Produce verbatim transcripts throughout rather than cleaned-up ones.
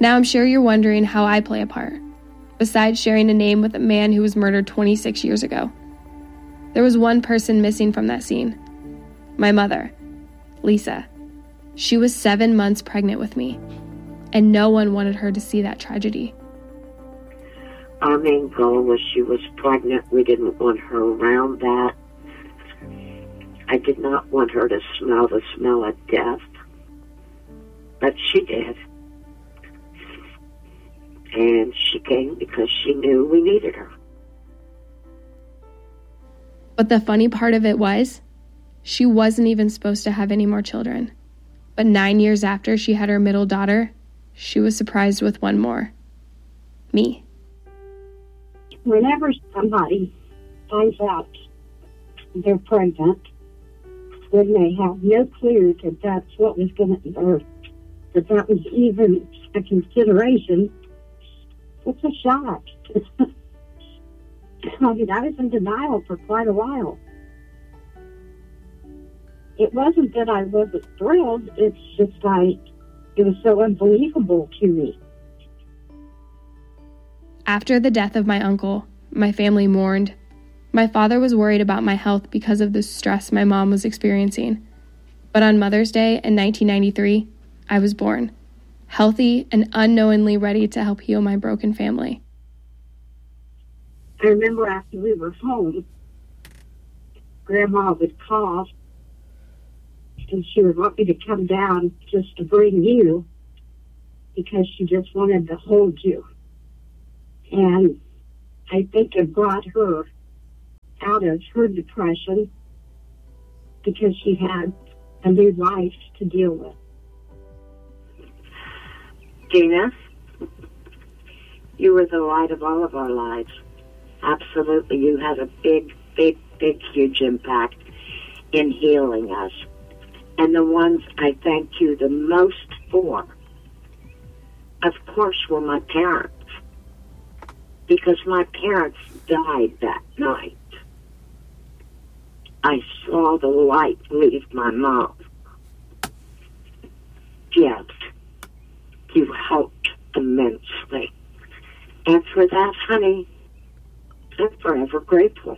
Now I'm sure you're wondering how I play a part, besides sharing a name with a man who was murdered twenty-six years ago. There was one person missing from that scene. My mother, Lisa. She was seven months pregnant with me, and no one wanted her to see that tragedy. Our main goal was she was pregnant. We didn't want her around that. I did not want her to smell the smell of death, but she did. And she came because she knew we needed her. But the funny part of it was, she wasn't even supposed to have any more children. But nine years after she had her middle daughter, she was surprised with one more. Me. Whenever somebody finds out they're pregnant, when they have no clue that that's what was going to, or that that was even a consideration, it's a shock. I mean, I was in denial for quite a while. It wasn't that I wasn't thrilled, it's just like, it was so unbelievable to me. After the death of my uncle, my family mourned. My father was worried about my health because of the stress my mom was experiencing. But on Mother's Day in nineteen ninety-three, I was born, healthy and unknowingly ready to help heal my broken family. I remember after we were home, Grandma would call, and she would want me to come down just to bring you because she just wanted to hold you. And I think it brought her out of her depression because she had a new life to deal with. Gina, you were the light of all of our lives. Absolutely, you had a big, big, big, huge impact in healing us. And the ones I thank you the most for, of course, were my parents. Because my parents died that night. I saw the light leave my mouth. Yet, you helped immensely. And for that, honey, I'm forever grateful.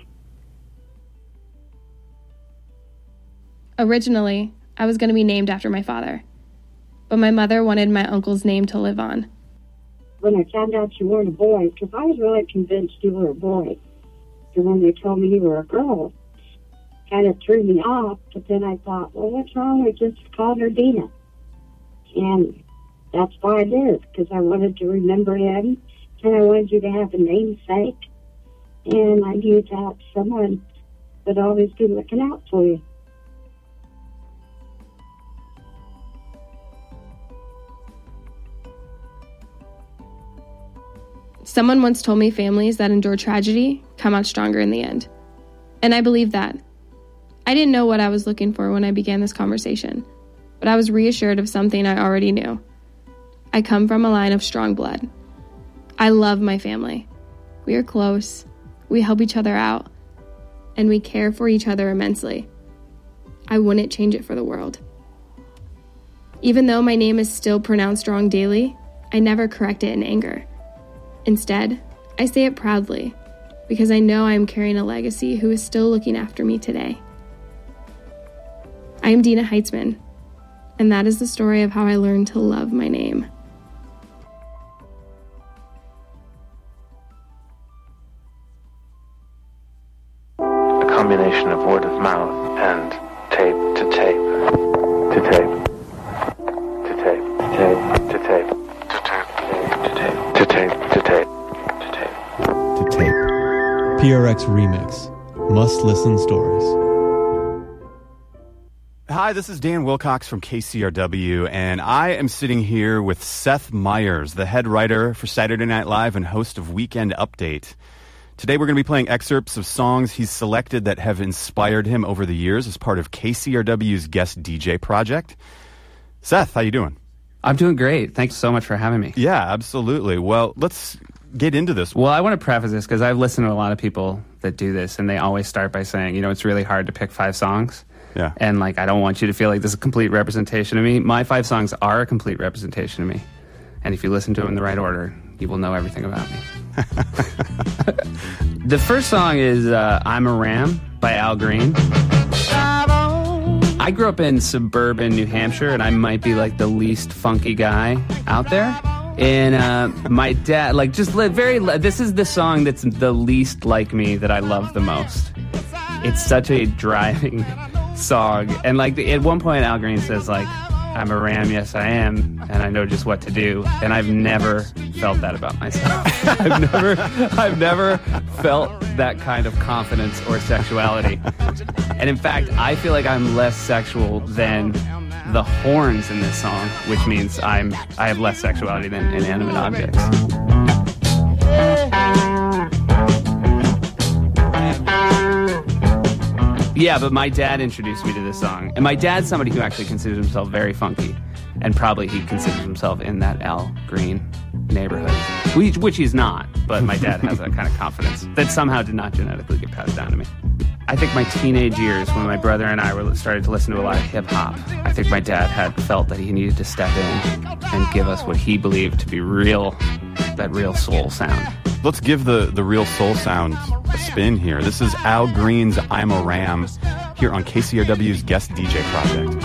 Originally, I was going to be named after my father, but my mother wanted my uncle's name to live on. When I found out you weren't a boy, because I was really convinced you were a boy, and when they told me you were a girl, kind of threw me off, but then I thought, well, what's wrong with just calling her Dina? And that's why I did, because I wanted to remember him, and I wanted you to have a namesake, and I knew that someone would always be looking out for you. Someone once told me families that endure tragedy come out stronger in the end. And I believe that. I didn't know what I was looking for when I began this conversation, but I was reassured of something I already knew. I come from a line of strong blood. I love my family. We are close, we help each other out, and we care for each other immensely. I wouldn't change it for the world. Even though my name is still pronounced wrong daily, I never correct it in anger. Instead, I say it proudly, because I know I am carrying a legacy who is still looking after me today. I am Dina Heitzman, and that is the story of how I learned to love my name. A combination of word of mouth and tape to tape, to tape, to tape, to tape, to tape, to tape, to tape, to tape, to tape, to tape, to tape. P R X Remix. Must listen stories. Hi, this is Dan Wilcox from K C R W, and I am sitting here with Seth Meyers, the head writer for Saturday Night Live and host of Weekend Update. Today we're going to be playing excerpts of songs he's selected that have inspired him over the years as part of K C R W's Guest D J project. Seth, how you doing? I'm doing great. Thanks so much for having me. Yeah, absolutely. Well, let's get into this. Well, I want to preface this because I've listened to a lot of people that do this, and they always start by saying, you know, it's really hard to pick five songs. Yeah. And, like, I don't want you to feel like this is a complete representation of me. My five songs are a complete representation of me. And if you listen to them in the right order, you will know everything about me. The first song is uh, I'm a Ram by Al Green. I grew up in suburban New Hampshire, and I might be like the least funky guy out there. And uh, my dad, like, just li- very, li- this is the song that's the least like me that I love the most. It's such a driving song. And, like, at one point, Al Green says, like, I'm a ram, yes I am, and I know just what to do. And I've never felt that about myself. I've never, I've never felt that kind of confidence or sexuality. And in fact, I feel like I'm less sexual than the horns in this song, which means I'm, I have less sexuality than inanimate objects. Yeah, but my dad introduced me to this song. And my dad's somebody who actually considers himself very funky. And probably he considers himself in that Al Green neighborhood. Which, which he's not, but my dad has that kind of confidence that somehow did not genetically get passed down to me. I think my teenage years, when my brother and I were started to listen to a lot of hip-hop, I think my dad had felt that he needed to step in and give us what he believed to be real, that real soul sound. Let's give the, the real soul sound a spin here. This is Al Green's I'm a Ram here on K C R W's Guest D J Project.